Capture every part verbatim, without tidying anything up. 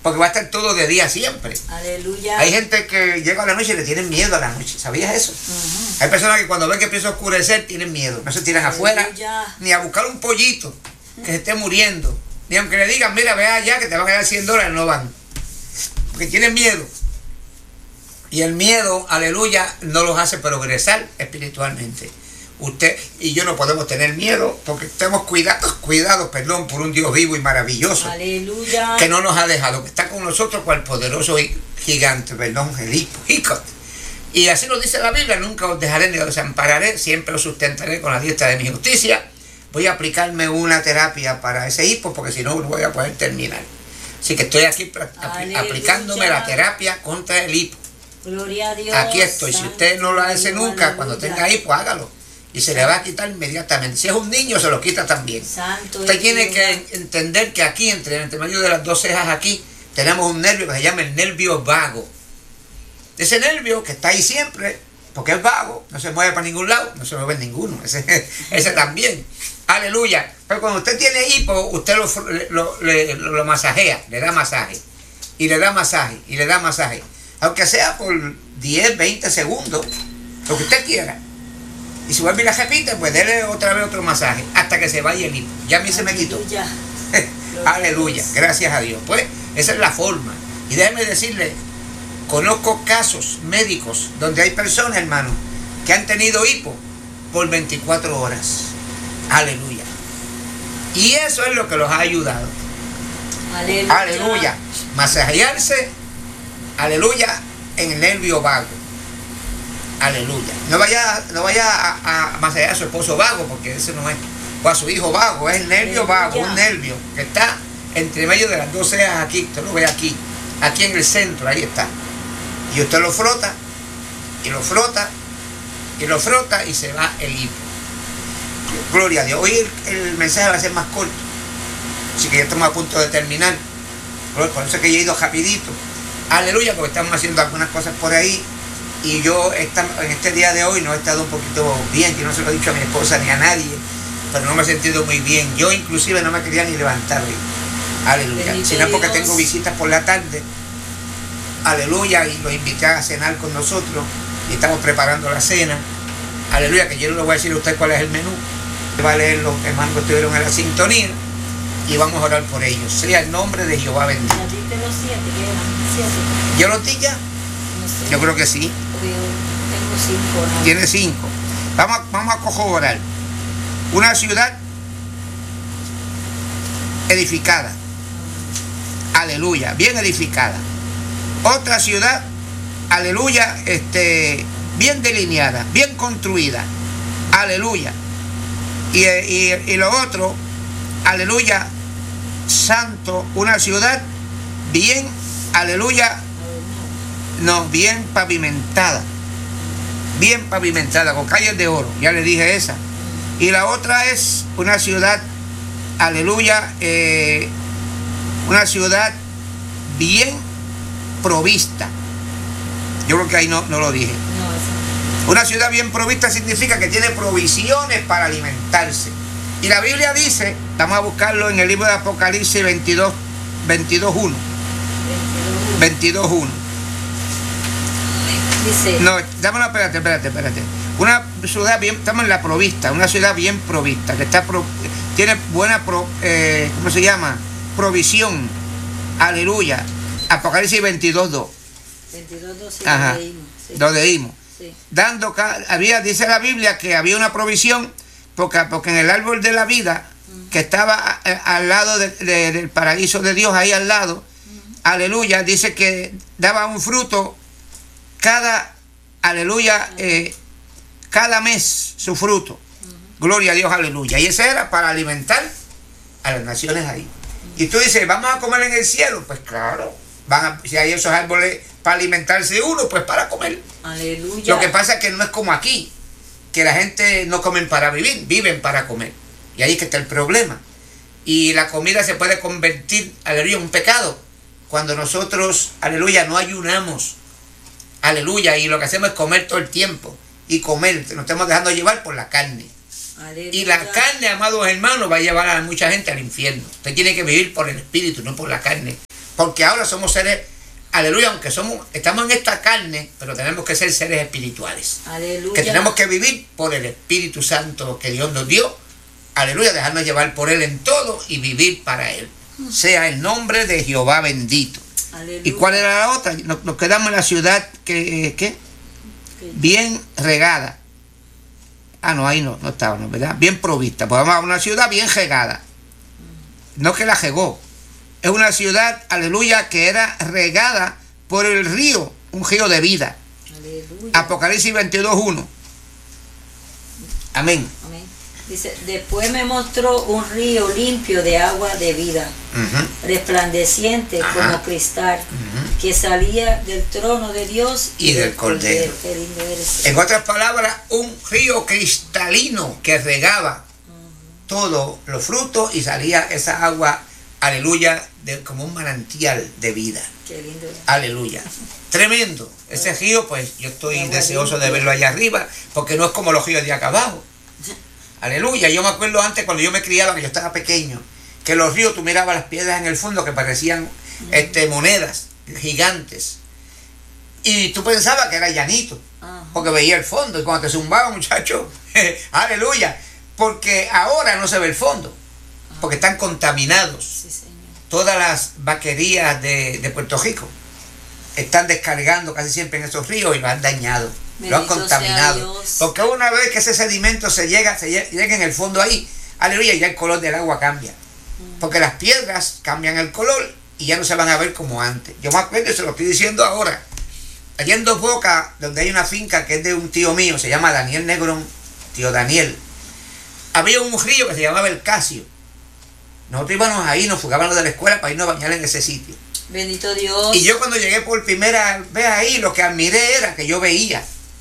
porque va a estar todo de día siempre. Aleluya. Hay gente que llega a la noche y le tienen miedo a la noche. ¿Sabías eso? Uh-huh. Hay personas que cuando ven que empieza a oscurecer tienen miedo. No se tiran Aleluya. Afuera ni a buscar un pollito que se esté muriendo. Ni aunque le digan, mira, ve allá que te van a dar cien dólares, no van. Porque tienen miedo. Y el miedo, aleluya, no los hace progresar espiritualmente. Usted y yo no podemos tener miedo porque estamos cuidados, cuidados, perdón, por un Dios vivo y maravilloso. Aleluya. Que no nos ha dejado, que está con nosotros cual poderoso gigante, perdón, el hijo. Y así nos dice la Biblia, nunca os dejaré ni os desampararé, siempre os sustentaré con la diestra de mi justicia. Voy a aplicarme una terapia para ese hipo porque si no, no voy a poder terminar. Así que estoy aquí Aleluya. Aplicándome la terapia contra el hipo. Gloria a Dios. Aquí estoy. Si usted no lo hace nunca, cuando tenga hipo, hágalo. Y se le va a quitar inmediatamente. Si es un niño, se lo quita también. Santo Usted tiene que entender que aquí, entre, entre medio de las dos cejas aquí, tenemos un nervio que se llama el nervio vago. Ese nervio que está ahí siempre, porque es vago, no se mueve para ningún lado, no se mueve en ninguno. Ese, ese también. Aleluya. Pero cuando usted tiene hipo, usted lo, lo, lo, lo masajea, le da masaje. Y le da masaje, y le da masaje. Aunque sea por diez, veinte segundos, lo que usted quiera. Y si vuelve y la repite, pues déle otra vez otro masaje hasta que se vaya el hipo. Ya a mí se me quitó. Aleluya, gracias a Dios. Pues esa es la forma. Y déjeme decirle, conozco casos médicos donde hay personas, hermano, que han tenido hipo por veinticuatro horas. Aleluya. Y eso es lo que los ha ayudado. Aleluya. Aleluya. Masajearse, aleluya, en el nervio vago. Aleluya. No vaya, no vaya a, a masajear a su esposo vago, porque ese no es, o a su hijo vago, es el nervio vago, un nervio que está entre medio de las dos cejas aquí, usted lo ve aquí, aquí en el centro, ahí está. Y usted lo frota, y lo frota, y lo frota, y se va el hipo. Gloria a Dios. Hoy el, el mensaje va a ser más corto, así que ya estamos a punto de terminar. Por eso es que yo he ido rapidito. Aleluya, porque estamos haciendo algunas cosas por ahí. Y yo esta, en este día de hoy no he estado un poquito bien. Yo no se lo he dicho a mi esposa ni a nadie, pero no me he sentido muy bien. Yo inclusive no me quería ni levantar hoy. Aleluya. Si no es porque tengo visitas por la tarde. Aleluya. Y los invité a cenar con nosotros. Y estamos preparando la cena. Aleluya. Que yo no le voy a decir a usted cuál es el menú. Va a leer los hermanos que estuvieron en la sintonía. Y vamos a orar por ellos. Sea el nombre de Jehová bendito. Los siete, siete. ¿Yo los di ya? No sé. Yo creo que sí. Tengo cinco. ¿No? Tiene cinco. Vamos, vamos a corroborar. Una ciudad edificada. Aleluya. Bien edificada. Otra ciudad, aleluya, este, bien delineada, bien construida. Aleluya. Y, y, y lo otro, aleluya, santo, una ciudad bien, aleluya, no, bien pavimentada, bien pavimentada, con calles de oro, ya le dije esa. Y la otra es una ciudad, aleluya, eh, una ciudad bien provista. Yo creo que ahí no, no lo dije. Una ciudad bien provista significa que tiene provisiones para alimentarse. Y la Biblia dice, vamos a buscarlo en el libro de Apocalipsis veintidós, veintidós uno. veintidós uno. Dice. No, dámelo, espérate, espérate, espérate. Una ciudad bien, estamos en la provista, una ciudad bien provista, que está pro, tiene buena, pro, eh, ¿cómo se llama? Provisión. Aleluya. Apocalipsis veintidós dos. veintidós dos, sí, Ajá, lo leímos. Sí. Lo leímos. Sí. Dando, había, dice la Biblia que había una provisión porque, porque en el árbol de la vida uh-huh. que estaba a, a, al lado de, de, del paraíso de Dios, ahí al lado, uh-huh. aleluya, dice que daba un fruto cada, aleluya, uh-huh. eh, cada mes su fruto. Uh-huh. Gloria a Dios, aleluya. Y ese era para alimentar a las naciones ahí. Uh-huh. Y tú dices, ¿vamos a comer en el cielo? Pues claro, van a, si hay esos árboles para alimentarse uno, pues para comer. Aleluya. Lo que pasa es que no es como aquí, que la gente no comen para vivir, viven para comer. Y ahí es que está el problema. Y la comida se puede convertir, aleluya, en un pecado. Cuando nosotros, aleluya, no ayunamos. Aleluya, y lo que hacemos es comer todo el tiempo. Y comer, nos estamos dejando llevar por la carne. Aleluya. Y la carne, amados hermanos, va a llevar a mucha gente al infierno. Usted tiene que vivir por el espíritu, no por la carne. Porque ahora somos seres, aleluya, aunque somos, estamos en esta carne, pero tenemos que ser seres espirituales. Aleluya. Que tenemos que vivir por el Espíritu Santo que Dios nos dio. Aleluya, dejarnos llevar por Él en todo y vivir para Él. Sea el nombre de Jehová bendito. Aleluya. ¿Y cuál era la otra? Nos, nos quedamos en la ciudad que, ¿qué? Bien regada. Ah, no, ahí no, no estábamos, ¿verdad? Bien provista. Pues vamos a una ciudad bien regada. No que la regó. Es una ciudad, aleluya, que era regada por el río, un río de vida. Aleluya. Apocalipsis veintidós uno. Amén. Amén. Dice, después me mostró un río limpio de agua de vida, Uh-huh. resplandeciente Ajá. como cristal, Uh-huh. que salía del trono de Dios Y del Cordero. Qué lindo eres. En otras palabras, un río cristalino que regaba todos los frutos y salía esa agua, aleluya, de, como un manantial de vida. Qué lindo eres. Aleluya. Tremendo. Ese río, pues yo estoy Agua deseoso de limpia. verlo allá arriba, porque no es como los ríos de acá abajo. Aleluya. Yo me acuerdo antes cuando yo me criaba, que yo estaba pequeño, que los ríos tú mirabas las piedras en el fondo que parecían este, monedas gigantes. Y tú pensabas que era llanito, Ajá. porque veía el fondo. Y cuando te zumbaba, muchacho, aleluya. Porque ahora no se ve el fondo, porque están contaminados. Sí, Señor. Todas las vaquerías de, de Puerto Rico están descargando casi siempre en esos ríos y lo han dañado, lo han Bendito sea contaminado. Dios. Porque una vez que ese sedimento se llega, se lle- llega en el fondo ahí, aleluya, ya el color del agua cambia. Porque las piedras cambian el color y ya no se van a ver como antes. Yo me acuerdo y se lo estoy diciendo ahora. Allá en Dos Bocas, donde hay una finca que es de un tío mío, se llama Daniel Negrón, tío Daniel, había un río que se llamaba El Casio. Nosotros íbamos ahí, nos fugábamos de la escuela para irnos a bañar en ese sitio. Bendito Dios. Y yo cuando llegué por primera vez ahí, lo que admiré era que yo veía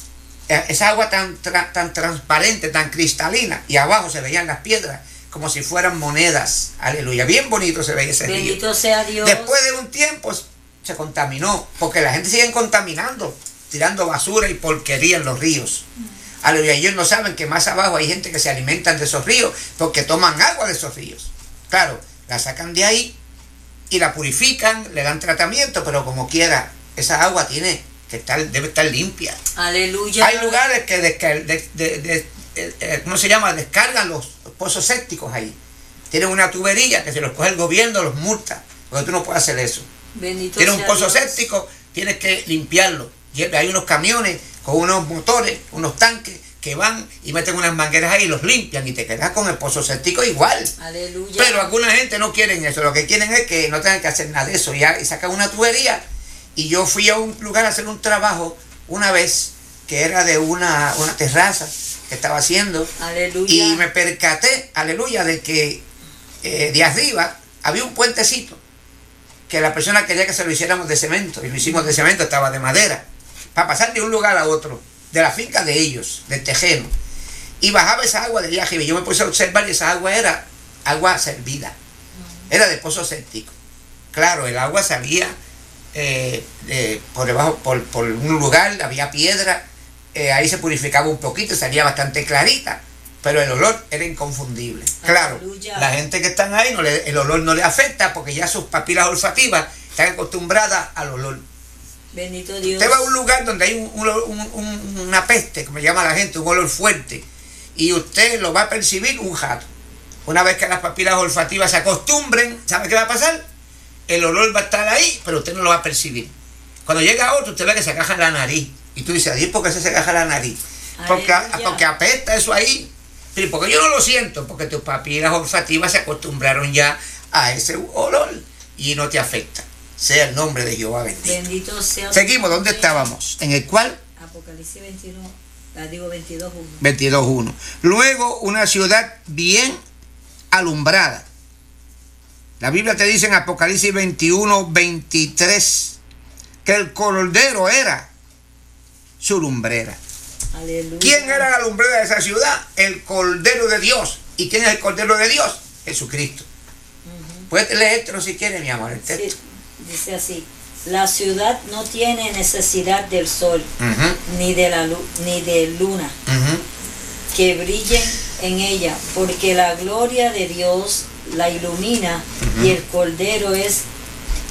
esa agua tan, tra- tan transparente, tan cristalina, y abajo se veían las piedras como si fueran monedas. Aleluya. Bien bonito se veía ese río. Bendito sea Dios. Después de un tiempo se contaminó, porque la gente sigue contaminando, tirando basura y porquería en los ríos. Aleluya. Ellos no saben que más abajo hay gente que se alimentan de esos ríos porque toman agua de esos ríos. Claro, la sacan de ahí y la purifican, le dan tratamiento, pero como quiera, esa agua tiene que estar, debe estar limpia. Aleluya. Hay lugares que desca- de, de, de, de, ¿cómo se llama? Descargan los pozos sépticos ahí. Tienen una tubería que se los coge el gobierno, los multa, porque tú no puedes hacer eso. Bendito Tienes un sea pozo Dios. séptico, tienes que limpiarlo. Y hay unos camiones con unos motores, unos tanques que van y meten unas mangueras ahí y los limpian y te quedas con el pozo séptico igual. Aleluya. Pero alguna gente no quieren eso, lo que quieren es que no tengan que hacer nada de eso. Ya, y sacan una tubería. Y yo fui a un lugar a hacer un trabajo una vez que era de una, una terraza que estaba haciendo. Aleluya. Y me percaté, aleluya, de que eh, de arriba había un puentecito que la persona quería que se lo hiciéramos de cemento, y lo hicimos de cemento, estaba de madera, para pasar de un lugar a otro, de la finca de ellos, del tejeno. Y bajaba esa agua de allá arriba, y yo me puse a observar y esa agua era agua servida, era de pozo séptico. Claro, el agua salía eh, eh, por debajo, por, por un lugar, había piedra, eh, ahí se purificaba un poquito, salía bastante clarita, pero el olor era inconfundible. Claro, Aleluya. la gente que están ahí, no le, el olor no le afecta porque ya sus papilas olfativas están acostumbradas al olor. Bendito Dios. Usted va a un lugar donde hay un, un, un, un, una peste, como llama la gente, un olor fuerte, y usted lo va a percibir un jato. Una vez que las papilas olfativas se acostumbren, ¿sabe qué va a pasar? El olor va a estar ahí, pero usted no lo va a percibir. Cuando llega otro, usted ve que se agaja la nariz. Y tú dices, ¿y por qué se agaja la nariz? Porque, Aleluya. porque apesta eso ahí. Pero porque yo no lo siento, porque tus papilas olfativas se acostumbraron ya a ese olor y no te afecta. Sea el nombre de Jehová bendito. Bendito sea. Seguimos, ¿dónde estábamos? En el cual Apocalipsis veintiuno, la digo veintidós uno. veintidós uno. Luego una ciudad bien alumbrada. La Biblia te dice en Apocalipsis veintiuno, veintitrés que el cordero era su lumbrera. Aleluya. ¿Quién era la lumbrera de esa ciudad? El Cordero de Dios. ¿Y quién es el Cordero de Dios? Jesucristo. Ujú. Puedes leerlo si quieres, mi amor, el Sí, texto. dice así: la ciudad no tiene necesidad del sol, Ujú, ni de la lu- ni de luna, ujú. que brillen en ella, porque la gloria de Dios la ilumina, Ujú. y el Cordero es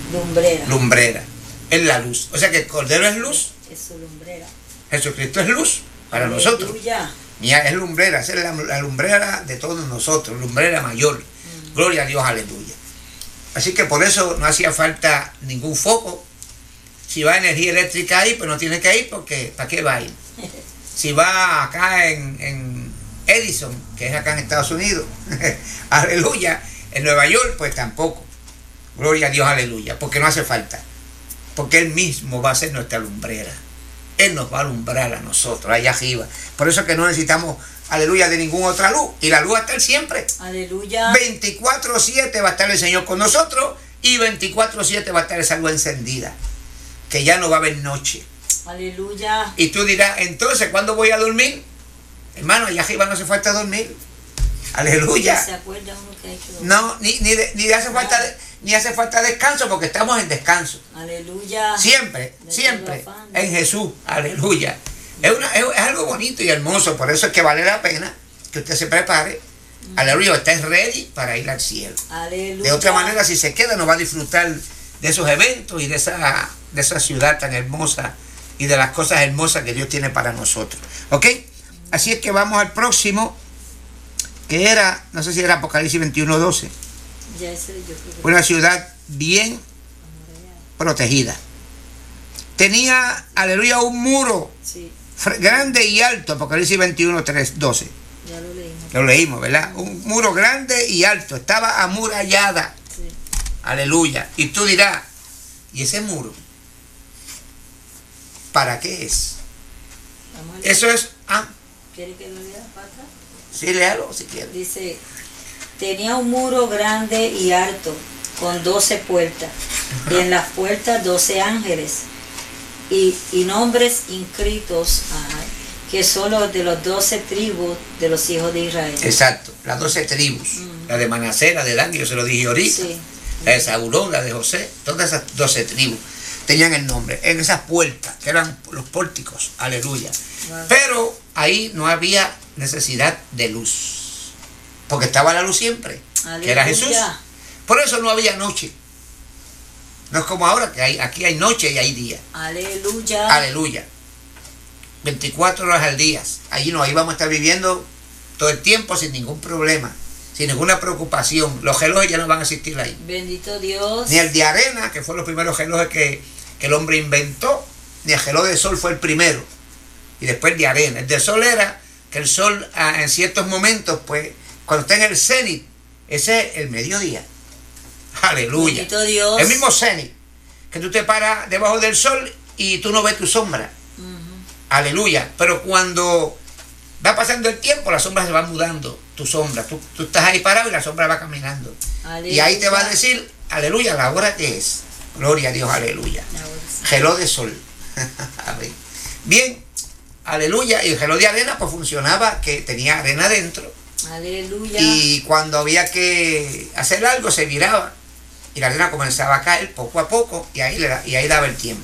Lumbrera. Lumbrera. Es la luz. O sea que el Cordero es luz. Es su lumbrera. Jesucristo es luz para Aleluya. nosotros. Mira, es lumbrera, es la, la lumbrera de todos nosotros, lumbrera mayor. Mm. Gloria a Dios, aleluya. Así que por eso no hacía falta ningún foco. Si va energía eléctrica ahí, pues no tiene que ir porque ¿para qué va a ir? Si va acá en, en Edison, que es acá en Estados Unidos, aleluya, en Nueva York, pues tampoco. Gloria a Dios, aleluya, porque no hace falta. Porque Él mismo va a ser nuestra lumbrera. Él nos va a alumbrar a nosotros, allá arriba. Por eso es que no necesitamos, aleluya, de ninguna otra luz. Y la luz va a estar siempre. Aleluya. veinticuatro siete va a estar el Señor con nosotros y veinticuatro siete va a estar esa luz encendida. Que ya no va a haber noche. Aleluya. Y tú dirás, entonces, ¿cuándo voy a dormir? Hermano, allá arriba no hace falta dormir. Aleluya. ¿Se acuerda uno que hay que dormir? No, ni, ni, de, ni, de hace falta de, ni hace falta descanso porque estamos en descanso. Aleluya. Siempre, de siempre en Jesús. Aleluya. Es, una, es, es algo bonito y hermoso, por eso es que vale la pena que usted se prepare. Mm. Aleluya, estés ready para ir al cielo. Aleluya. De otra manera, si se queda, no va a disfrutar de esos eventos y de esa, de esa ciudad tan hermosa y de las cosas hermosas que Dios tiene para nosotros. ¿Ok? Así es que vamos al próximo, que era, no sé si era Apocalipsis veintiuno doce. Ya ese yo creo que... Una ciudad bien protegida. Tenía, aleluya, un muro sí. grande y alto, Apocalipsis veintiuno doce. Ya lo leímos. Lo leímos, ¿verdad? Un muro grande y alto, estaba amurallada. Sí. Aleluya. Y tú dirás, ¿y ese muro? ¿Para qué es? Eso es... Ah. ¿Quiere que lo lea, Pata? Sí, léalo si quieres. Dice, tenía un muro grande y alto, con doce puertas, uh-huh. y en las puertas doce ángeles, y, y nombres inscritos, ajá, que son los de los doce tribus de los hijos de Israel. Exacto, las doce tribus, uh-huh. la de Manasés, la de Dan, yo se lo dije ahorita, sí. la de Zabulón, la de José, todas esas doce tribus tenían el nombre, en esas puertas, que eran los pórticos, aleluya. Wow. Pero ahí no había necesidad de luz, porque estaba la luz siempre, aleluya. Que era Jesús. Por eso no había noche. No es como ahora, que hay, aquí hay noche y hay día. Aleluya. Aleluya. veinticuatro horas al día. Allí no, ahí vamos a estar viviendo todo el tiempo sin ningún problema, sin ninguna preocupación. Los relojes ya no van a existir ahí. Bendito Dios. Ni el de arena, que fue los primeros relojes que, que el hombre inventó, ni el reloj de sol fue el primero. Y después el de arena. El de sol era que el sol ah, en ciertos momentos, pues, cuando está en el cenit, ese es el mediodía. Aleluya. Bendito Dios. El mismo cenit, que tú te paras debajo del sol y tú no ves tu sombra. Uh-huh. Aleluya. Pero cuando va pasando el tiempo, las sombras se van mudando. Tu sombra. Tú, tú estás ahí parado y la sombra va caminando. Aleluya. Y ahí te va a decir, aleluya, la hora que es. Gloria a Dios, aleluya. Reloj de sol. Amén. Bien, aleluya. Y el reloj de arena pues funcionaba que tenía arena adentro. Aleluya. Y cuando había que hacer algo se viraba. Y la arena comenzaba a caer poco a poco y ahí, le da, y ahí daba el tiempo.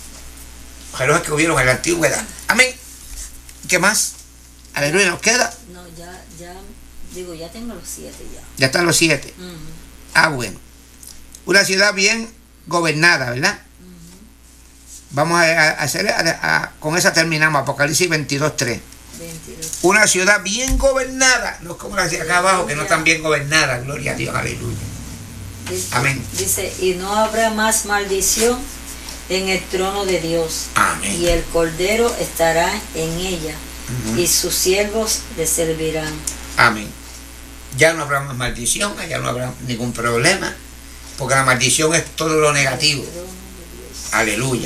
Relojes que hubieron en la antigüedad. Amén. ¿Qué más? Aleluya, ¿nos queda? No, ya, ya, digo, ya tengo los siete ya. Ya están los siete. Uh-huh. Ah, bueno. Una ciudad bien gobernada, ¿verdad? Uh-huh. Vamos a hacer, a, a, con esa terminamos, Apocalipsis veintidós tres. veintidós. Una ciudad bien gobernada, no es como la de acá abajo, que no están bien gobernadas, gloria a Dios, aleluya. Dice, amén. Dice, y no habrá más maldición en el trono de Dios. Amén. Y el Cordero estará en ella, uh-huh. y sus siervos le servirán. Amén. Ya no habrá más maldición, ya no habrá ningún problema, porque la maldición es todo lo negativo. Aleluya.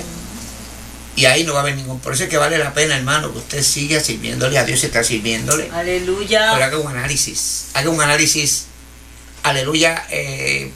Y ahí no va a haber ningún... Por eso es que vale la pena, hermano, que usted siga sirviéndole a Dios y está sirviéndole. Aleluya. Pero haga un análisis. Haga un análisis, aleluya, eh,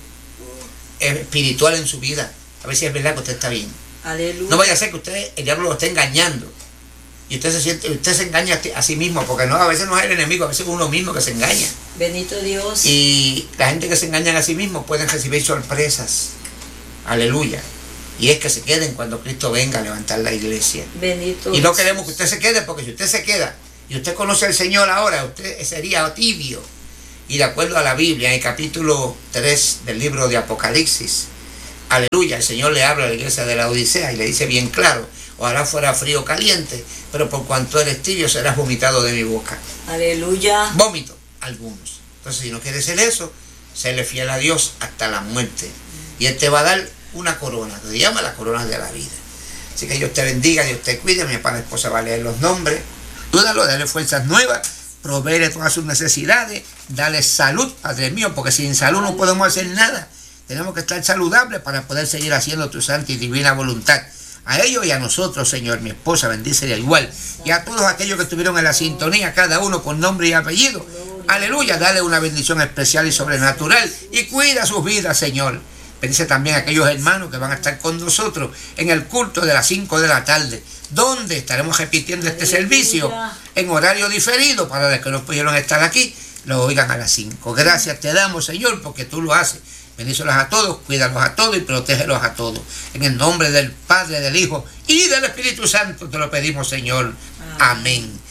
espiritual en su vida. A ver si es verdad que usted está bien. Aleluya. No vaya a ser que usted, el diablo lo esté engañando. Y usted se siente, usted se engaña a sí mismo, porque no, a veces no es el enemigo, a veces es uno mismo que se engaña. Bendito Dios. Y la gente que se engañan a sí mismo pueden recibir sorpresas. Aleluya. Y es que se queden cuando Cristo venga a levantar la iglesia. Bendito. Y no queremos que usted se quede, porque si usted se queda y usted conoce al Señor ahora, usted sería tibio. Y de acuerdo a la Biblia, en el capítulo tres del libro de Apocalipsis, Aleluya, el Señor le habla a la iglesia de la Odisea y le dice bien claro, ojalá fuera frío o caliente, pero por cuanto eres tibio serás vomitado de mi boca. Aleluya. Vómito, algunos. Entonces, si no quieres ser eso, séle fiel a Dios hasta la muerte. Y Él te va a dar una corona, que se llama la corona de la vida. Así que Dios te bendiga, Dios te cuide. Mi padre esposa va a leer los nombres. Ayúdalo, dale fuerzas nuevas, proveele todas sus necesidades, dale salud, Padre mío, porque sin salud no podemos hacer nada. Tenemos que estar saludables para poder seguir haciendo tu santa y divina voluntad. A ellos y a nosotros, Señor, mi esposa, bendícele igual. Y a todos aquellos que estuvieron en la sintonía, cada uno con nombre y apellido. Aleluya, dale una bendición especial y sobrenatural. Y cuida sus vidas, Señor. Bendice también a aquellos hermanos que van a estar con nosotros en el culto de las cinco de la tarde, donde estaremos repitiendo este servicio en horario diferido para los que no pudieron estar aquí, lo oigan a las cinco. Gracias te damos, Señor, porque tú lo haces. Bendícelos a todos, cuídalos a todos y protégelos a todos. En el nombre del Padre, del Hijo y del Espíritu Santo te lo pedimos, Señor. Amén.